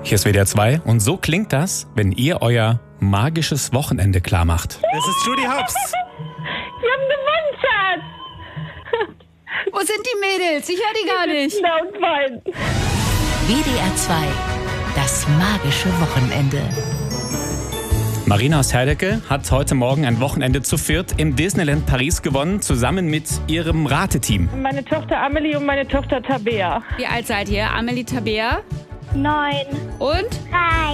Hier ist WDR 2 und so klingt das, wenn ihr euer magisches Wochenende klar macht. Es ist Judy Hopps. Wir haben gewonnen, Schatz. Wo sind die Mädels? Ich höre die gar nicht. Da und weinen. WDR 2, das magische Wochenende. Marina aus Herdecke hat heute Morgen ein Wochenende zu viert im Disneyland Paris gewonnen, zusammen mit ihrem Rateteam. Meine Tochter Amelie und meine Tochter Tabea. Wie alt seid ihr? Amelie, Tabea 9. und? 3.